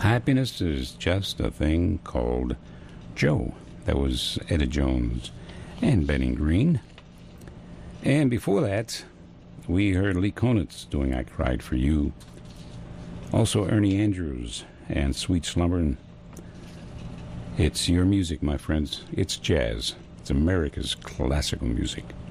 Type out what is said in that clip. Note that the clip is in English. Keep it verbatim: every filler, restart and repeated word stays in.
Happiness is just a thing called Joe. That was Etta Jones and Benny Green. And before that, we heard Lee Konitz doing I Cried for You. Also Ernie Andrews and Sweet Slumber. It's your music, my friends. It's jazz. It's America's classical music.